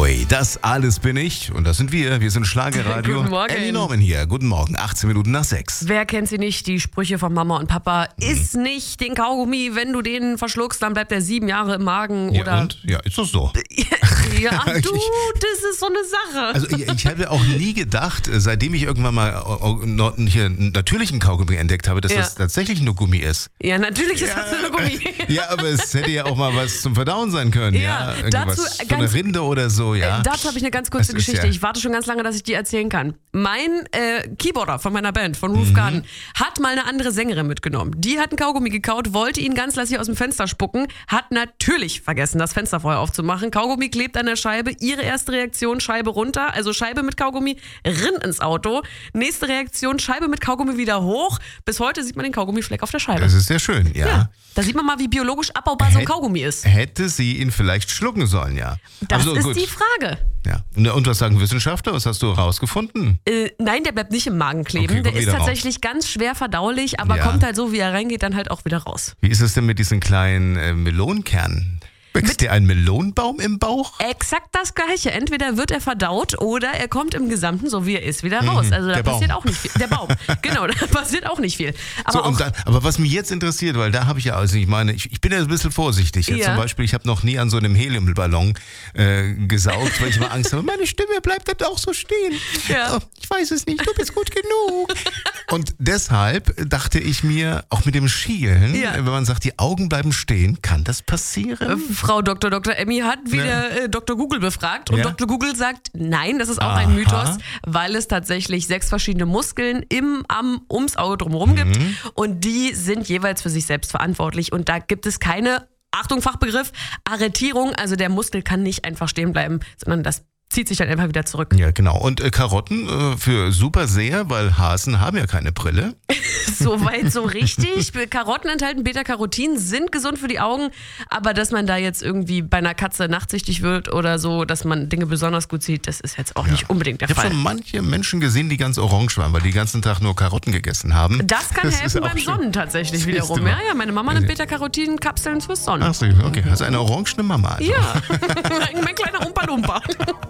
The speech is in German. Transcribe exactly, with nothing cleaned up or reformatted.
Zoe, das alles bin ich und das sind wir. Wir sind Schlagerradio. Guten Morgen. Ellie Norman hier. Guten Morgen, achtzehn Minuten nach sechs. Wer kennt sie nicht? Die Sprüche von Mama und Papa. Iss nicht den Kaugummi, wenn du den verschluckst, dann bleibt er sieben Jahre im Magen. Ja, oder und? Ja, ist das so? Ja, du, das ist so eine Sache. Also ich, ich habe auch nie gedacht, seitdem ich irgendwann mal äh, hier einen natürlichen Kaugummi entdeckt habe, dass Ja. das tatsächlich nur Gummi ist. Ja, natürlich ist das nur Gummi. Ja, aber es hätte ja auch mal was zum Verdauen sein können. Ja, Ja, irgendwas dazu von ganz- einer Rinde oder so, ja. Äh, Dazu habe ich eine ganz kurze Das ist Geschichte. ja- Ich warte schon ganz lange, dass ich die erzählen kann. Mein äh, Keyboarder von meiner Band, von Mhm. Roof Garden, hat mal eine andere Sängerin mitgenommen. Die hat einen Kaugummi gekaut, wollte ihn ganz lassig aus dem Fenster spucken, hat natürlich vergessen, das Fenster vorher aufzumachen. Kaugummi klebt an der Scheibe. Ihre erste Reaktion, Scheibe runter, also Scheibe mit Kaugummi, rinn ins Auto. Nächste Reaktion, Scheibe mit Kaugummi wieder hoch. Bis heute sieht man den Kaugummifleck auf der Scheibe. Das ist sehr schön, ja. Ja, da sieht man mal, wie biologisch abbaubar so ein Hätt- Kaugummi ist. Hätte sie ihn vielleicht schlucken sollen, ja. Das Also, ist gut. die Frage. Ja. Und was sagen Wissenschaftler? Was hast du herausgefunden? Äh, nein, der bleibt nicht im Magen kleben. Okay, der kommt ist wieder tatsächlich ganz schwer verdaulich, aber Ja. kommt halt so, wie er reingeht, dann halt auch wieder raus. Wie ist es denn mit diesen kleinen äh, Melonenkernen? Wächst dir ein Melonenbaum im Bauch? Exakt das Gleiche. Entweder wird er verdaut oder er kommt im Gesamten, so wie er ist, wieder raus. Also da der passiert Baum. auch nicht viel. Der Baum, genau, da passiert auch nicht viel. Aber So, auch, und dann, aber was mich jetzt interessiert, weil da habe ich ja, also ich meine, ich, ich bin ja ein bisschen vorsichtig. Jetzt Ja. zum Beispiel, ich habe noch nie an so einem Heliumballon äh, gesaugt, weil ich immer Angst habe, meine Stimme bleibt dann auch so stehen. Ja. Oh, ich weiß es nicht, du bist gut genug. Und deshalb dachte ich mir, auch mit dem Schielen, Ja. wenn man sagt, die Augen bleiben stehen, kann das passieren? Frau Doktor Doktor Emmy hat wieder äh, Doktor Google befragt und Ja. Doktor Google sagt, nein, das ist auch Aha. ein Mythos, weil es tatsächlich sechs verschiedene Muskeln im, am, ums Auge drumherum gibt Mhm. und die sind jeweils für sich selbst verantwortlich und da gibt es keine, Achtung Fachbegriff, Arretierung, also der Muskel kann nicht einfach stehen bleiben, sondern das zieht sich dann einfach wieder zurück. Ja, genau. Und äh, Karotten äh, für super sehr, weil Hasen haben ja keine Brille. Soweit so richtig. Karotten enthalten Beta-Carotin, sind gesund für die Augen, aber dass man da jetzt irgendwie bei einer Katze nachtsichtig wird oder so, dass man Dinge besonders gut sieht, das ist jetzt auch nicht unbedingt der Ich habe Fall. schon manche Menschen gesehen, die ganz orange waren, weil die den ganzen Tag nur Karotten gegessen haben. Das kann ist helfen auch beim schön. Sonnen tatsächlich Siehst wiederum. du mal. Ja, ja, meine Mama nimmt Beta-Carotin-Kapseln fürs Sonnen. Ach so, okay. Also eine orangene Mama. Also. Ja, mein kleiner Umpa-Lumpa.